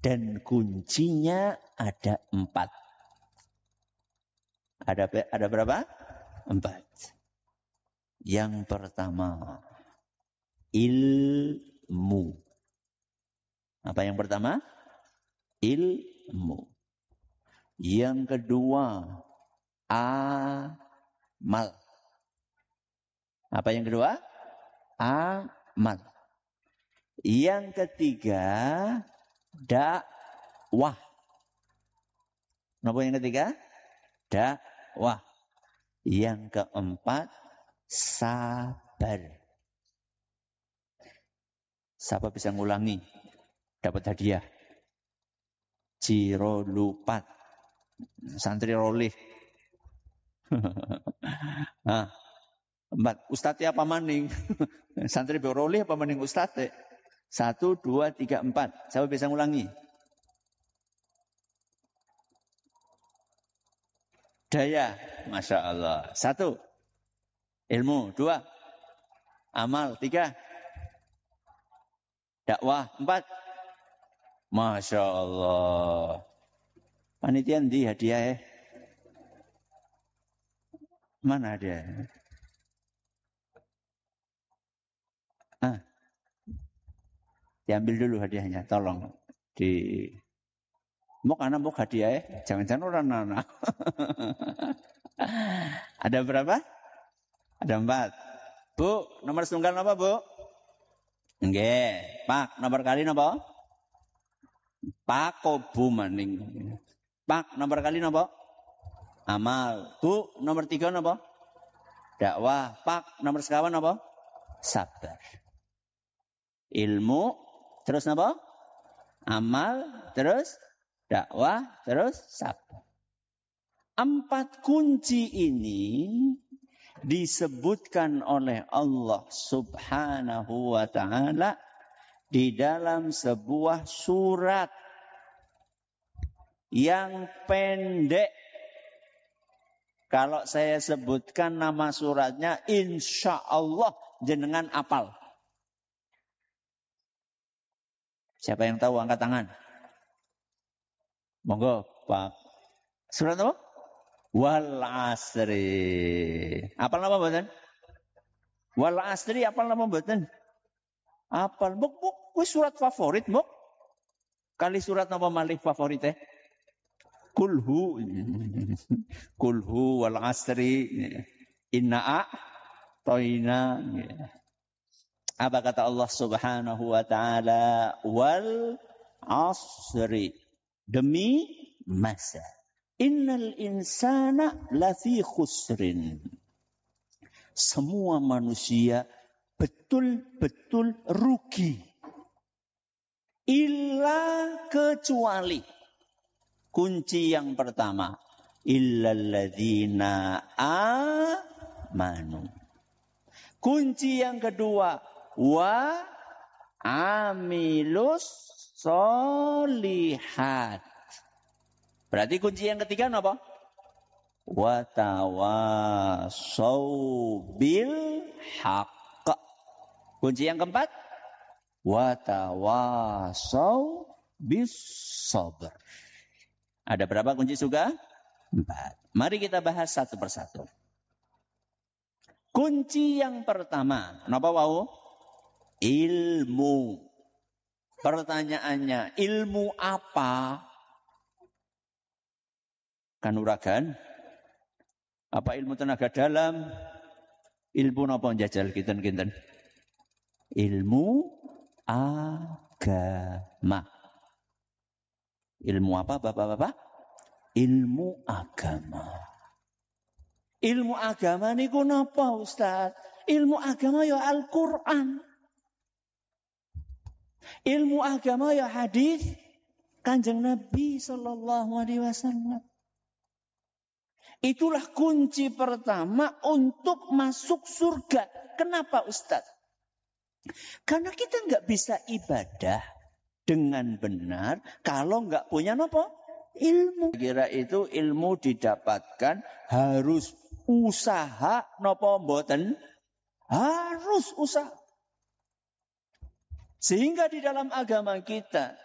Dan kuncinya ada 4. Ada berapa? 4. Yang pertama, ilmu. Apa yang pertama? Ilmu. Yang kedua, amal. Apa yang kedua? Amal. Yang ketiga, dakwah. Apa yang ketiga? Dakwah. Yang keempat, sabar. Siapa bisa ngulangi? Dapat hadiah. Ciro lupat. Santri rolih. Nah, 4. Ustadz apa maning? Santri beroleh apa maning ustadz? 1, 2, 3, 4. Siapa bisa ngulangi? Daya. Masya Allah. 1. Ilmu. 2. Amal. 3. Dakwah. 4. Masya Allah. Panitia di hadiah Mana dia? Diambil dulu hadiahnya, tolong. Mau hadiah jangan-jangan orang anak. Ada berapa? Ada 4. Bu, nomor setunggal apa, Bu? Nggih, Pak, nomor kali napa? Pak kobu maning. Pak, nomor kali napa? Amal. Bu, nomor 3 napa? Dakwah. Pak, nomor sekawan napa? Sabar. Ilmu, terus napa? Amal, terus dakwah, terus sabar. 4 kunci ini disebutkan oleh Allah Subhanahu wa ta'ala di dalam sebuah surat yang pendek. Kalau saya sebutkan nama suratnya, insya Allah jenengan apal. Siapa yang tahu angkat tangan? Monggo, Pak. Surat apa? Wal asri. Apal apa mboten? Wal asri apal apa mboten? Apal. Mbok wis surat favorit, Mbok. Kali surat apa malih favorit Kulhu. Kulhu wal asri. Inna toina. Apa kata Allah Subhanahu wa ta'ala? Wal asri. Demi masa. Innal insana lafi khusrin. Semua manusia betul-betul rugi. Illa kecuali. Kunci yang pertama. Illalladzina amanu. Kunci yang kedua. Wa amilus solihat. Berarti kunci yang ketiga apa? Wa tawasau bil haqq. Kunci yang keempat? Wa tawasau bis sabr. Ada berapa kunci surga? 4. Mari kita bahas satu persatu. Kunci yang pertama, napa wau? Ilmu. Pertanyaannya, ilmu apa? Kanuragan? Apa ilmu tenaga dalam? Ilmu napa njajal kinten-kinten? Ilmu agama. Ilmu apa, Bapak-bapak? Ilmu agama. Ilmu agama niku napa, Ustaz? Ilmu agama ya Al-Qur'an. Ilmu agama ya hadis Kanjeng Nabi sallallahu alaihi wasallam. Itulah kunci pertama untuk masuk surga. Kenapa, Ustaz? Karena kita enggak bisa ibadah dengan benar kalau enggak punya napa? Ilmu. Kira itu ilmu didapatkan harus usaha napa mboten? Harus usaha. Sehingga di dalam agama kita